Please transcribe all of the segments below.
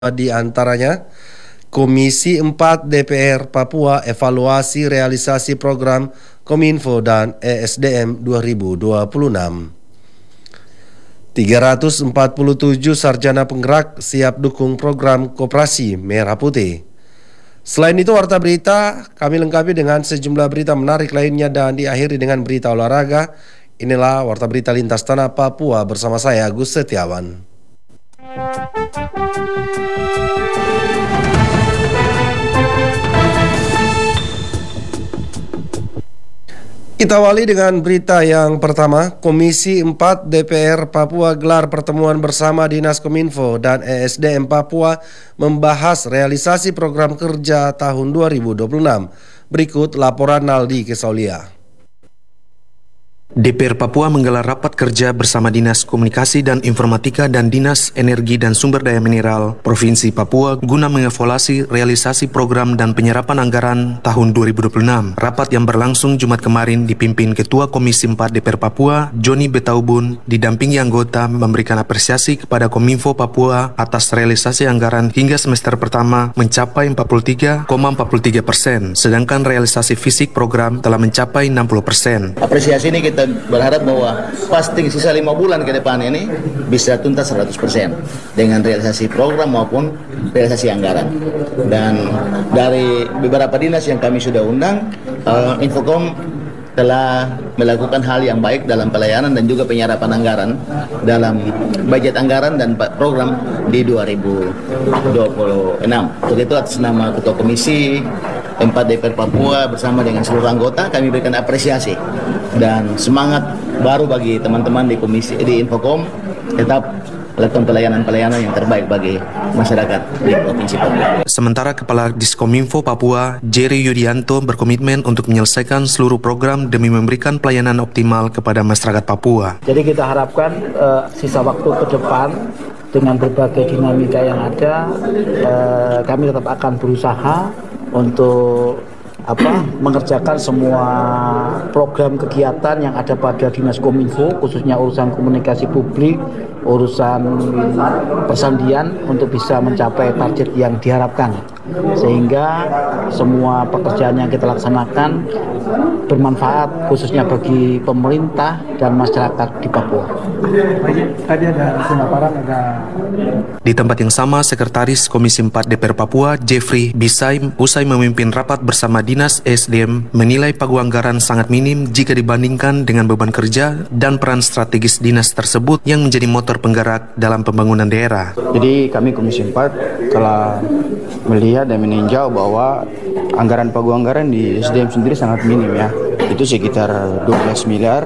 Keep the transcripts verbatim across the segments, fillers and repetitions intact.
Di antaranya, Komisi empat D P R Papua evaluasi realisasi program Kominfo dan E S D M dua ribu dua puluh enam. tiga ratus empat puluh tujuh sarjana penggerak siap dukung program Koperasi Merah Putih. Selain itu, Warta Berita kami lengkapi dengan sejumlah berita menarik lainnya dan diakhiri dengan berita olahraga. Inilah Warta Berita Lintas Tanah Papua bersama saya, Agus Setiawan. Kita awali dengan berita yang pertama. Komisi empat D P R Papua gelar pertemuan bersama Dinas Kominfo dan E S D M Papua membahas realisasi program kerja tahun dua ribu dua puluh enam. Berikut laporan Naldi Kesaulia. D P R Papua menggelar rapat kerja bersama Dinas Komunikasi dan Informatika dan Dinas Energi dan Sumber Daya Mineral Provinsi Papua guna mengevaluasi realisasi program dan penyerapan anggaran tahun dua ribu dua puluh enam. Rapat yang berlangsung Jumat kemarin dipimpin Ketua Komisi empat D P R Papua, Joni Betaubun, didampingi anggota memberikan apresiasi kepada Kominfo Papua atas realisasi anggaran hingga semester pertama mencapai empat puluh tiga koma empat puluh tiga persen, sedangkan realisasi fisik program telah mencapai enam puluh persen. Apresiasi ini kita berharap bahwa pasti sisa lima bulan ke depan ini bisa tuntas seratus persen dengan realisasi program maupun realisasi anggaran. Dan dari beberapa dinas yang kami sudah undang, uh, Infocom telah melakukan hal yang baik dalam pelayanan dan juga penyerapan anggaran dalam budget anggaran dan program di dua ribu dua puluh enam. Untuk itu, atas nama Ketua Komisi empat D P R Papua bersama dengan seluruh anggota, kami berikan apresiasi dan semangat baru bagi teman-teman di komisi di Infocom tetap melakukan pelayanan-pelayanan yang terbaik bagi masyarakat di Provinsi Papua. Sementara Kepala Diskominfo Papua, Jerry Yudianto, berkomitmen untuk menyelesaikan seluruh program demi memberikan pelayanan optimal kepada masyarakat Papua. Jadi kita harapkan uh, sisa waktu ke depan dengan berbagai dinamika yang ada, uh, kami tetap akan berusaha untuk apa mengerjakan semua program kegiatan yang ada pada Dinas Kominfo, khususnya urusan komunikasi publik, urusan persandian untuk bisa mencapai target yang diharapkan, sehingga semua pekerjaan yang kita laksanakan bermanfaat khususnya bagi pemerintah dan masyarakat di Papua. Tadi ada pemaparan ada. Di tempat yang sama, Sekretaris Komisi empat D P R Papua, Jeffrey Bisai, usai memimpin rapat bersama Dinas E S D M, menilai pagu anggaran sangat minim jika dibandingkan dengan beban kerja dan peran strategis dinas tersebut yang menjadi motor penggerak dalam pembangunan daerah. Jadi kami Komisi empat telah melihat dan meninjau bahwa anggaran pagu anggaran di E S D M sendiri sangat minim ya. Itu sekitar dua belas miliar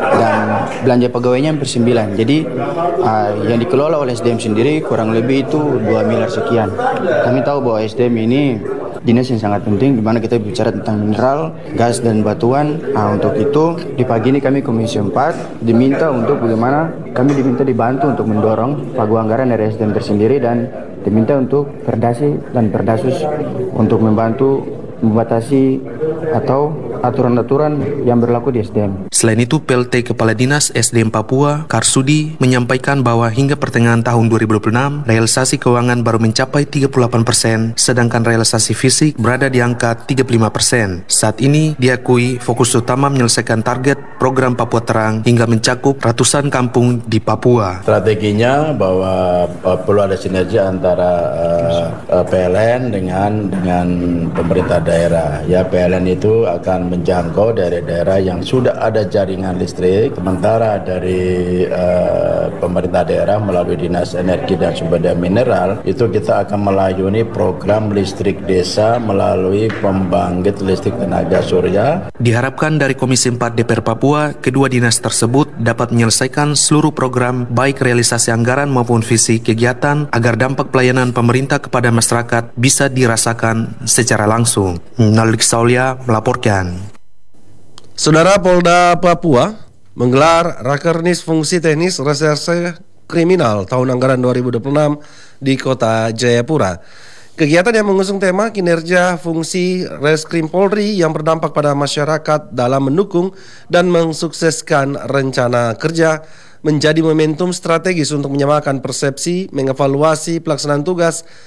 dan belanja pegawainya hampir sembilan. Jadi uh, yang dikelola oleh E S D M sendiri kurang lebih itu dua miliar sekian. Kami tahu bahwa E S D M ini dinas yang sangat penting di mana kita bicara tentang mineral, gas dan batuan. Nah, untuk itu di pagi ini kami Komisi empat diminta untuk bagaimana kami diminta dibantu untuk mendorong pagu anggaran dari E S D M tersendiri dan diminta untuk Perdasi dan Perdasus untuk membantu membatasi atau aturan-aturan yang berlaku di E S D M. Selain itu, P L T Kepala Dinas S D M Papua, Karsudi, menyampaikan bahwa hingga pertengahan tahun dua ribu dua puluh enam, realisasi keuangan baru mencapai tiga puluh delapan persen, sedangkan realisasi fisik berada di angka tiga puluh lima persen. Saat ini, diakui fokus utama menyelesaikan target program Papua Terang hingga mencakup ratusan kampung di Papua. Strateginya bahwa uh, perlu ada sinergi antara uh, uh, P L N dengan dengan pemerintah daerah. Ya, P L N itu akan menjangkau dari daerah yang sudah ada jaringan listrik, sementara dari uh, pemerintah daerah melalui Dinas Energi dan Sumber Daya Mineral itu kita akan melayani program listrik desa melalui pembangkit listrik tenaga surya. Diharapkan dari Komisi empat D P R Papua, kedua dinas tersebut dapat menyelesaikan seluruh program baik realisasi anggaran maupun visi kegiatan agar dampak pelayanan pemerintah kepada masyarakat bisa dirasakan secara langsung. Naldi Kesaulia melaporkan. Saudara, Polda Papua menggelar Rakernis Fungsi Teknis Reserse Kriminal tahun anggaran dua ribu dua puluh enam di Kota Jayapura. Kegiatan yang mengusung tema kinerja fungsi Reskrim Polri yang berdampak pada masyarakat dalam mendukung dan mensukseskan rencana kerja menjadi momentum strategis untuk menyamakan persepsi, mengevaluasi pelaksanaan tugas,